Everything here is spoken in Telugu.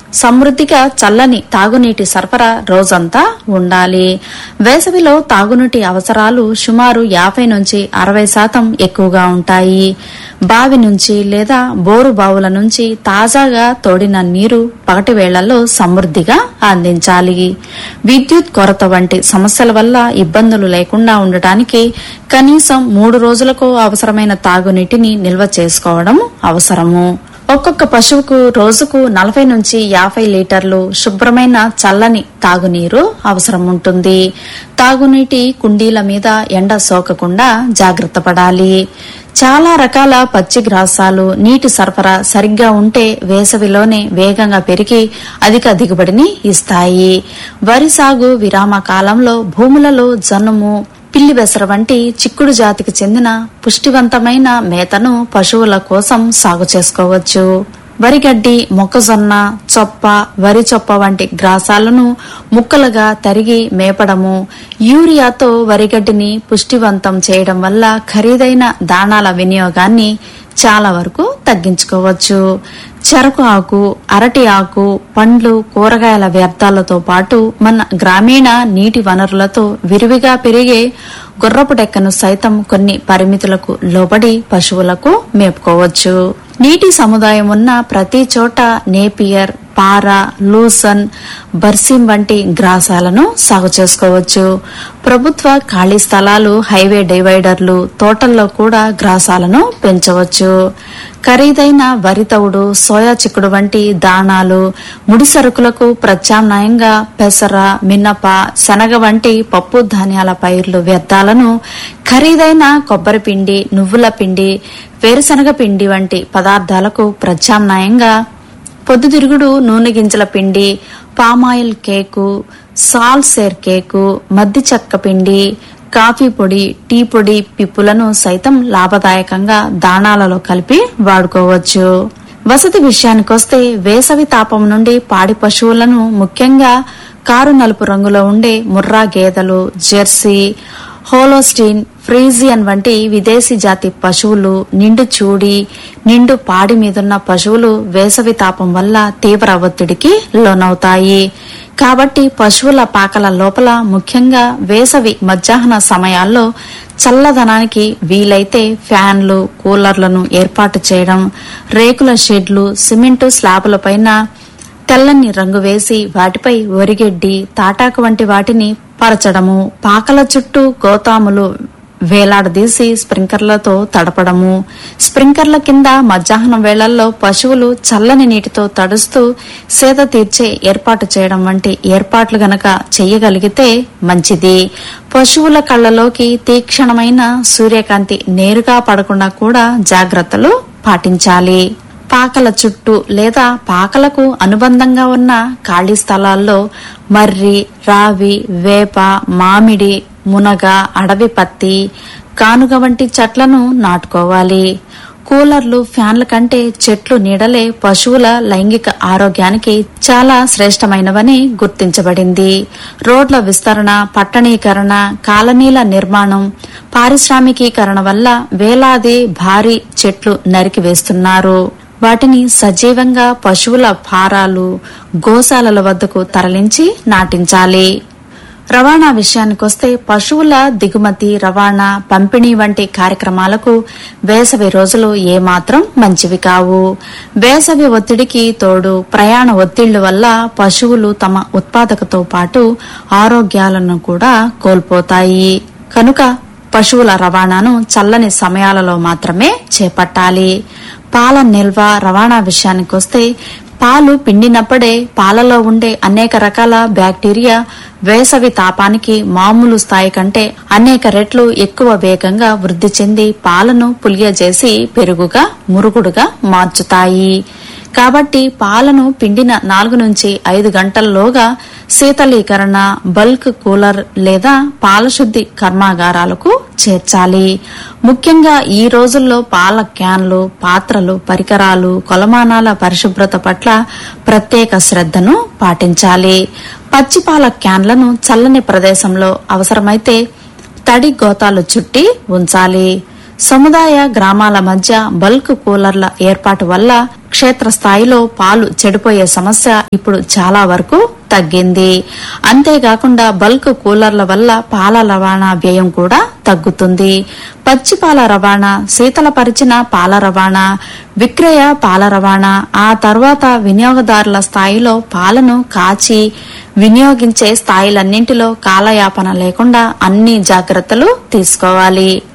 సమృద్ధిగా చల్లని తాగునీటి సరఫరా రోజంతా ఉండాలి. వేసవిలో తాగునీటి అవసరాలు సుమారు 50 నుంచి 60% ఎక్కువగా ఉంటాయి. బావి నుంచి లేదా బోరు బావుల నుంచి తాజాగా తోడిన నీరు పగటి వేళల్లో సమృద్ధిగా అందించాలి. విద్యుత్ కొరత వంటి సమస్యల వల్ల ఇబ్బందులు లేకుండా ఉండటానికి కనీసం 3 రోజులకు అవసరమైన తాగునీటిని నిల్వ చేసుకోవడం అవసరము. ఒక్కొక్క పశువుకు రోజుకు 40 నుంచి 50 లీటర్లు శుభ్రమైన చల్లని తాగునీరు అవసరం ఉంటుంది. తాగునీటి కుండీల మీద ఎండ సోకకుండా జాగ్రత్త పడాలి. చాలా రకాల పచ్చి గ్రాసాలు నీటి సరఫరా సరిగ్గా ఉంటే వేసవిలోనే వేగంగా పెరిగి అధిక దిగుబడిని ఇస్తాయి. వరి సాగు విరామ కాలంలో భూములలో జనుము, పిల్లి బెసర వంటి చిక్కుడు జాతికి చెందిన పుష్టివంతమైన మేతను పశువుల కోసం సాగు చేసుకోవచ్చు. వరిగడ్డి, మొక్కజొన్న, చొప్ప, వరి చొప్ప వంటి గ్రాసాలను ముక్కలుగా తరిగి మేపడము, యూరియాతో వరిగడ్డిని పుష్టివంతం చేయడం వల్ల ఖరీదైన దాణాల వినియోగాన్ని చాలా వరకు తగ్గించుకోవచ్చు. చెరకు ఆకు, అరటి ఆకు, పండ్లు, కూరగాయల వ్యర్థాలతో పాటు మన గ్రామీణ నీటి వనరులతో విరివిగా పెరిగే గుర్రపు డెక్కను సైతం కొన్ని పరిమితులకు లోబడి పశువులకు మేపుకోవచ్చు. నీటి సముదాయం ఉన్న ప్రతి చోట నేపియర్, పారా, లూసన్, బర్సిం వంటి గ్రాసాలను సాగు చేసుకోవచ్చు. ప్రభుత్వ ఖాళీ స్థలాలు, హైవే డివైడర్లు, తోటల్లో కూడా గ్రాసాలను పెంచవచ్చు. ఖరీదైన వరి తవుడు, సోయా చిక్కుడు వంటి దాణాలు, ముడి సరుకులకు ప్రత్యామ్నాయంగా పెసర, మినప, శనగ వంటి పప్పు ధాన్యాల పైర్లు వ్యర్థాలను ఖరీదైన కొబ్బరి పిండి, నువ్వుల పిండి, వేరుశనగ పిండి వంటి పదార్థాలకు ప్రత్యామ్నాయంగా పొద్దుతిరుగుడు నూనె గింజల పిండి, పామాయిల్ కేకు, సాల్సేర్ కేకు, మద్ది చెక్క పిండి, కాఫీ పొడి, టీ పొడి పిప్పులను సైతం లాభదాయకంగా దాణాలలో కలిపి వాడుకోవచ్చు. వసతి విషయానికొస్తే వేసవి తాపం నుండి పాడి పశువులను ముఖ్యంగా కారు నలుపు రంగులో ఉండే ముర్రా గేదెలు, జెర్సీ, హోలోస్టీన్, ఫ్రీజియన్ వంటి విదేశీ జాతి పశువులు, నిండు చూడి, నిండు పాడి మీదున్న పశువులు వేసవి తాపం వల్ల తీవ్ర ఒత్తిడికి లోనవుతాయి. కాబట్టి పశువుల పాకల లోపల ముఖ్యంగా వేసవి మధ్యాహ్న సమయాల్లో చల్లదనానికి వీలైతే ఫ్యాన్లు, కూలర్లను ఏర్పాటు చేయడం, రేకుల షెడ్లు, సిమెంటు స్లాబులపైన తెల్లని రంగు వేసి వాటిపై వరిగడ్డి, తాటాకు వంటి వాటిని పరచడము, పాకల చుట్టూ గోతాములు వేలాడదీసి స్ప్రింక్లర్లతో తడపడము, స్ప్రింక్లర్ల కింద మధ్యాహ్నం వేళల్లో పశువులు చల్లని నీటితో తడుస్తూ సేద తీర్చే ఏర్పాటు చేయడం వంటి ఏర్పాట్లు గనక చెయ్యగలిగితే మంచిది. పశువుల కళ్లలోకి తీక్షణమైన సూర్యకాంతి నేరుగా పడకుండా కూడా జాగ్రత్తలు పాటించాలి. పాకల చుట్టూ లేదా పాకలకు అనుబంధంగా ఉన్న ఖాళీ స్థలాల్లో మర్రి, రావి, వేప, మామిడి, మునగ, అడవి పత్తి, కానుగ వంటి చెట్లను నాటుకోవాలి. కూలర్లు, ఫ్యాన్ల కంటే చెట్లు నీడలే పశువుల లైంగిక ఆరోగ్యానికి చాలా శ్రేష్టమైనవని గుర్తించబడింది. రోడ్ల విస్తరణ, పట్టణీకరణ, కాలనీల నిర్మాణం, పారిశ్రామికీకరణ వల్ల వేలాది భారీ చెట్లు నరికి వేస్తున్నారు. వాటిని సజీవంగా పశువుల ఫారాలు, గోశాలల వద్దకు తరలించి నాటించాలి. రవాణా విషయానికొస్తే పశువుల దిగుమతి, రవాణా, పంపిణీ వంటి కార్యక్రమాలకు వేసవి రోజులు ఏమాత్రం మంచివి కావు. వేసవి ఒత్తిడికి తోడు ప్రయాణ ఒత్తిళ్ల వల్ల పశువులు తమ ఉత్పాదకతో పాటు ఆరోగ్యాలను కూడా కోల్పోతాయి. కనుక పశువుల రవాణాను చల్లని సమయాలలో మాత్రమే చేపట్టాలి. పాల నిల్వ, రవాణా విషయానికొస్తే పాలు పిండినప్పుడే పాలలో ఉండే అనేక రకాల బ్యాక్టీరియా వేసవి తాపానికి మామూలు స్థాయి కంటే అనేక రెట్లు ఎక్కువ వేగంగా వృద్ధి చెంది పాలను పులియజేసి పెరుగుగా, మురుగుడుగా మార్చుతాయి. కాబట్టి పాలను పిండిన 4 నుంచి 5 గంటల్లోగా శీతలీకరణ, బల్క్ కూలర్ లేదా పాల శుద్ధి కర్మాగారాలకు చేర్చాలి. ముఖ్యంగా ఈ రోజుల్లో పాల క్యాన్లు, పాత్రలు, పరికరాలు, కొలమానాల పరిశుభ్రత పట్ల ప్రత్యేక శ్రద్ధను పాటించాలి. పచ్చిపాల క్యాన్లను చల్లని ప్రదేశంలో అవసరమైతే తడి గోతాలు చుట్టి ఉంచాలి. సముదాయ గ్రామాల మధ్య బల్క్ కూలర్ల ఏర్పాటు వల్ల క్షేత్రస్థాయిలో పాలు చెడిపోయే సమస్య ఇప్పుడు చాలా వరకు తగ్గింది. అంతేకాకుండా బల్క్ కూలర్ల వల్ల పాల రవాణా వ్యయం కూడా తగ్గుతుంది. పచ్చి పాల రవాణా, శీతలపరిచిన పాల రవాణా, విక్రయ పాల రవాణా, ఆ తర్వాత వినియోగదారుల స్థాయిలో పాలను కాచి వినియోగించే స్థాయిలన్నింటిలో కాలయాపన లేకుండా అన్ని జాగ్రత్తలు తీసుకోవాలి.